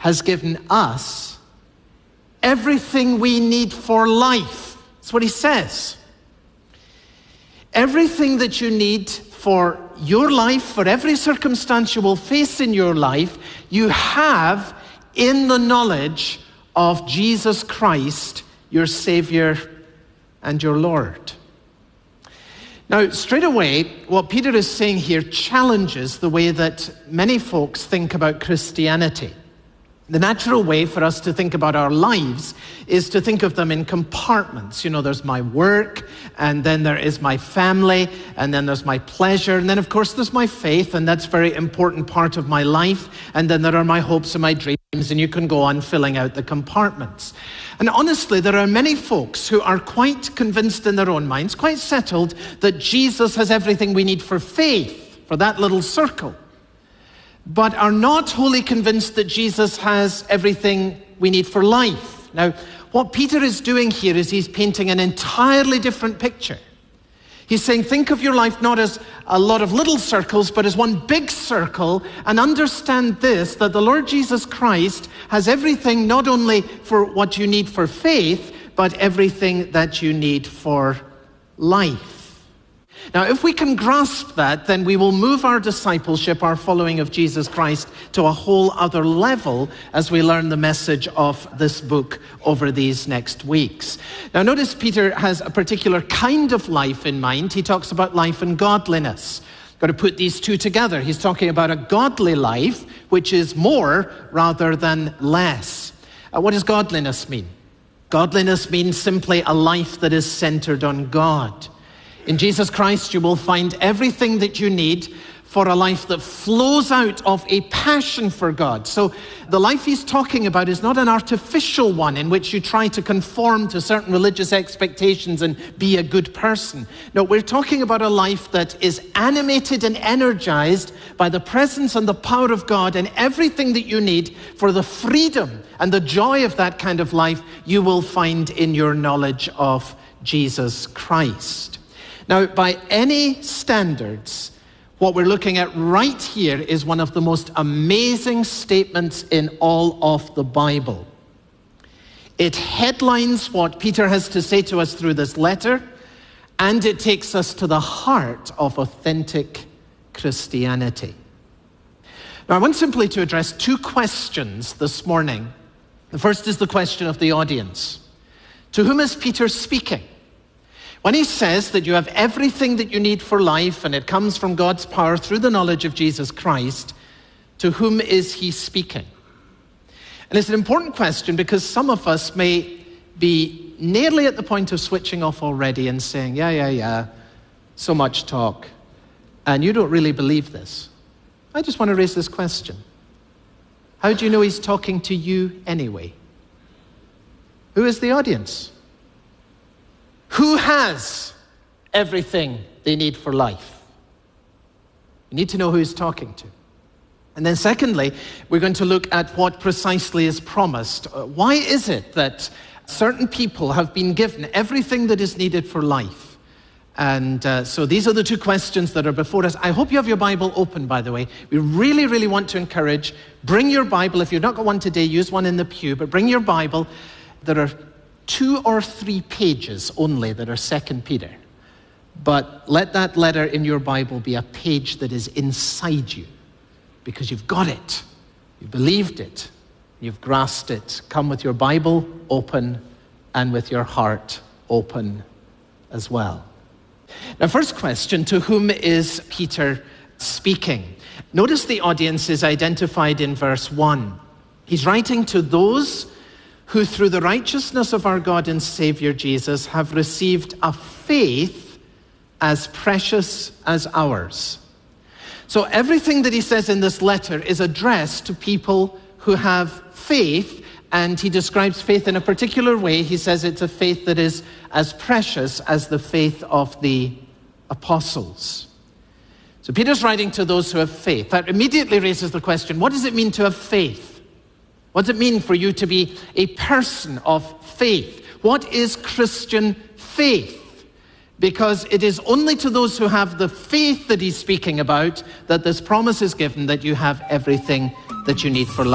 has given us everything we need for life. That's what he says. Everything that you need for your life, for every circumstance you will face in your life, you have in the knowledge of Jesus Christ, your Savior and your Lord. Now, straight away, what Peter is saying here challenges the way that many folks think about Christianity. The natural way for us to think about our lives is to think of them in compartments. You know, there's my work, and then there is my family, and then there's my pleasure, and then of course there's my faith, and that's a very important part of my life, and then there are my hopes and my dreams, and you can go on filling out the compartments. And honestly, there are many folks who are quite convinced in their own minds, quite settled, that Jesus has everything we need for faith, for that little circle, but are not wholly convinced that Jesus has everything we need for life. Now, what Peter is doing here is he's painting an entirely different picture. He's saying, think of your life not as a lot of little circles, but as one big circle, and understand this, that the Lord Jesus Christ has everything not only for what you need for faith, but everything that you need for life. Now, if we can grasp that, then we will move our discipleship, our following of Jesus Christ, to a whole other level as we learn the message of this book over these next weeks. Now, notice Peter has a particular kind of life in mind. He talks about life and godliness. Got to put these two together. He's talking about a godly life, which is more rather than less. What does godliness mean? Godliness means simply a life that is centered on God. In Jesus Christ, you will find everything that you need for a life that flows out of a passion for God. So the life he's talking about is not an artificial one in which you try to conform to certain religious expectations and be a good person. No, we're talking about a life that is animated and energized by the presence and the power of God, and everything that you need for the freedom and the joy of that kind of life you will find in your knowledge of Jesus Christ. Now, by any standards, what we're looking at right here is one of the most amazing statements in all of the Bible. It headlines what Peter has to say to us through this letter, and it takes us to the heart of authentic Christianity. Now, I want simply to address two questions this morning. The first is the question of the audience. To whom is Peter speaking? When he says that you have everything that you need for life and it comes from God's power through the knowledge of Jesus Christ, to whom is he speaking? And it's an important question because some of us may be nearly at the point of switching off already and saying, yeah, so much talk, and you don't really believe this. I just want to raise this question. How do you know he's talking to you anyway? Who is the audience? Who has everything they need for life? You need to know who he's talking to. And then secondly, we're going to look at what precisely is promised. Why is it that certain people have been given everything that is needed for life? And so these are the two questions that are before us. I hope you have your Bible open, by the way. We really, really want to encourage, bring your Bible. If you've not got one today, use one in the pew, but bring your Bible. There are 2 or 3 pages only that are 2 Peter. But let that letter in your Bible be a page that is inside you, because you've got it, you believed it, you've grasped it. Come with your Bible open and with your heart open as well. Now, first question, to whom is Peter speaking? Notice the audience is identified in verse 1. He's writing to those who through the righteousness of our God and Savior Jesus have received a faith as precious as ours. So everything that he says in this letter is addressed to people who have faith, and he describes faith in a particular way. He says it's a faith that is as precious as the faith of the apostles. So Peter's writing to those who have faith. That immediately raises the question, what does it mean to have faith? What does it mean for you to be a person of faith? What is Christian faith? Because it is only to those who have the faith that he's speaking about that this promise is given that you have everything that you need for life.